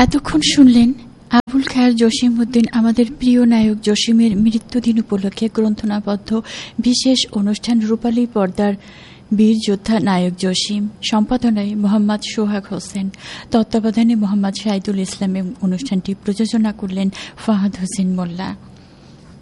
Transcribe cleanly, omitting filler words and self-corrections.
এতক্ষণ শুনলেন আবুল খায়ের জসিম উদ্দিন আমাদের প্রিয় নায়ক জসিমের মৃত্যুদিন উপলক্ষে গ্রন্থনাবদ্ধ বিশেষ অনুষ্ঠান রূপালী পর্দার বীর যোদ্ধা নায়ক জসিম। সম্পাদনায় মোহাম্মদ সোহাগ হোসেন, তত্ত্বাবধানে মোহাম্মদ শাহিদুল ইসলাম। অনুষ্ঠানটি প্রযোজনা করলেন ফাহাদ হোসেন মোল্লা।